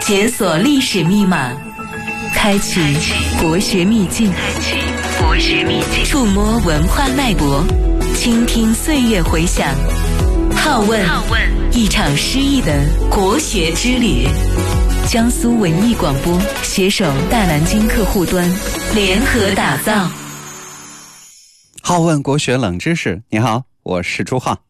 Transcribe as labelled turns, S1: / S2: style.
S1: 解锁历史密码，开启国学秘境，触摸文化脉搏，倾听岁月回响。好问，一场诗意的国学之旅。江苏文艺广播携手大南京客户端联合打造。
S2: 好问国学冷知识，你好，我是朱浩。